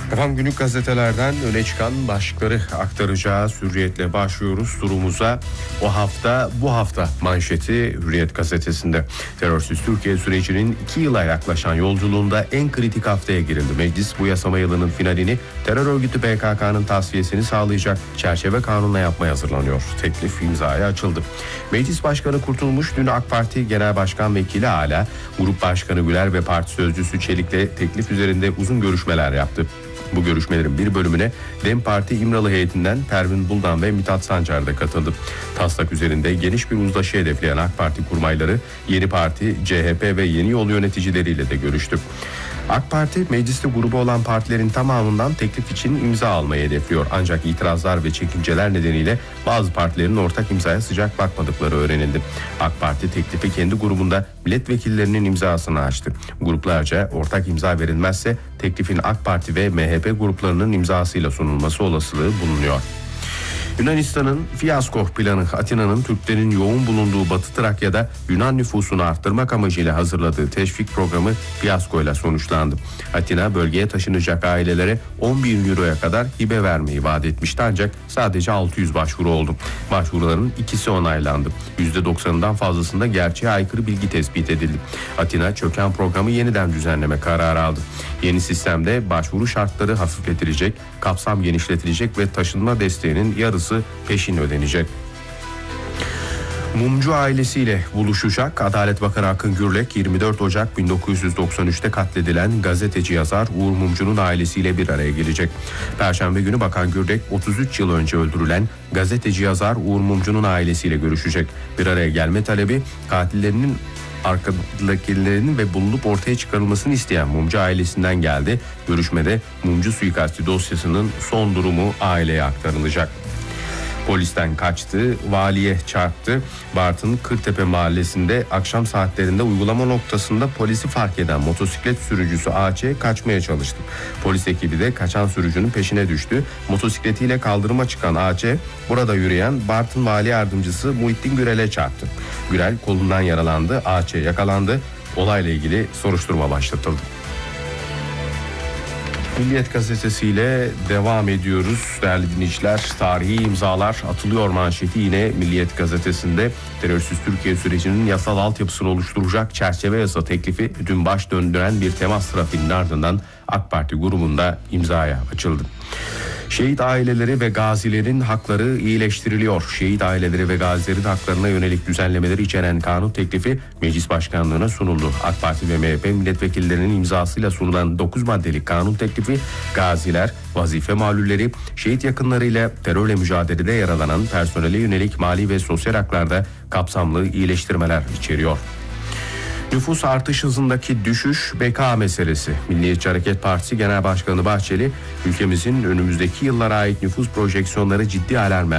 Efendim günlük gazetelerden öne çıkan başlıkları aktaracağız. Hürriyetle başlıyoruz turumuza. Bu hafta manşeti Hürriyet gazetesinde. Terörsüz Türkiye sürecinin 2 yıla yaklaşan yolculuğunda en kritik haftaya girildi. Meclis bu yasama yılının finalini terör örgütü PKK'nın tasfiyesini sağlayacak çerçeve kanunla yapmaya hazırlanıyor. Teklif imzaya açıldı. Meclis Başkanı Kurtulmuş dün AK Parti Genel Başkan Vekili Ala, Grup Başkanı Güler ve Parti Sözcüsü Çelik'le teklif üzerinde uzun görüşmeler yaptı. Bu görüşmelerin bir bölümüne DEM Parti İmralı heyetinden Pervin Buldan ve Mithat Sancar da katıldı. Taslak üzerinde geniş bir uzlaşı hedefleyen AK Parti kurmayları Yeni Parti, CHP ve Yeni Yol yöneticileriyle de görüştü. AK Parti mecliste grubu olan partilerin tamamından teklif için imza almayı hedefliyor. Ancak itirazlar ve çekinceler nedeniyle bazı partilerin ortak imzaya sıcak bakmadıkları öğrenildi. AK Parti teklifi kendi grubunda milletvekillerinin imzasını açtı. Gruplarca ortak imza verilmezse teklifin AK Parti ve MHP gruplarının imzasıyla sunulması olasılığı bulunuyor. Yunanistan'ın fiyasko planı Atina'nın Türklerin yoğun bulunduğu Batı Trakya'da Yunan nüfusunu arttırmak amacıyla hazırladığı teşvik programı fiyaskoyla sonuçlandı. Atina bölgeye taşınacak ailelere 10.000 euroya kadar hibe vermeyi vaat etmişti ancak sadece 600 başvuru oldu. Başvuruların ikisi onaylandı. %90'ından fazlasında gerçeğe aykırı bilgi tespit edildi. Atina çöken programı yeniden düzenleme kararı aldı. Yeni sistemde başvuru şartları hafifletilecek, kapsam genişletilecek ve taşınma desteğinin yarısı peşin ödenecek. Mumcu ailesiyle buluşacak. Adalet Bakanı Akın Gürlek 24 Ocak 1993'te katledilen gazeteci yazar Uğur Mumcu'nun ailesiyle bir araya gelecek. Perşembe günü Bakan Gürlek 33 yıl önce öldürülen gazeteci yazar Uğur Mumcu'nun ailesiyle görüşecek. Bir araya gelme talebi katillerinin arkadakilerinin ve bulunup ortaya çıkarılmasını isteyen Mumcu ailesinden geldi. Görüşmede Mumcu suikasti dosyasının son durumu aileye aktarılacak. Polisten kaçtı, valiye çarptı. Bartın Kırtepe mahallesinde akşam saatlerinde uygulama noktasında polisi fark eden motosiklet sürücüsü AÇ kaçmaya çalıştı. Polis ekibi de kaçan sürücünün peşine düştü. Motosikletiyle kaldırıma çıkan AÇ burada yürüyen Bartın Vali Yardımcısı Muhittin Gürel'e çarptı. Gürel kolundan yaralandı, AÇ yakalandı. Olayla ilgili soruşturma başlatıldı. Milliyet gazetesiyle devam ediyoruz değerli dinleyiciler. Tarihi imzalar atılıyor manşeti yine Milliyet gazetesinde. Terörsüz Türkiye sürecinin yasal altyapısını oluşturacak çerçeve yasa teklifi dün baş döndüren bir temas trafiğinin ardından AK Parti grubunda imzaya açıldı. Şehit aileleri ve gazilerin hakları iyileştiriliyor. Şehit aileleri ve gazilerin haklarına yönelik düzenlemeleri içeren kanun teklifi meclis başkanlığına sunuldu. AK Parti ve MHP milletvekillerinin imzasıyla sunulan 9 maddelik kanun teklifi gaziler, vazife malulleri, şehit yakınlarıyla terörle mücadelede yaralanan personele yönelik mali ve sosyal haklarda kapsamlı iyileştirmeler içeriyor. Nüfus artış hızındaki düşüş beka meselesi. Milliyetçi Hareket Partisi Genel Başkanı Bahçeli, ülkemizin önümüzdeki yıllara ait nüfus projeksiyonları ciddi alarm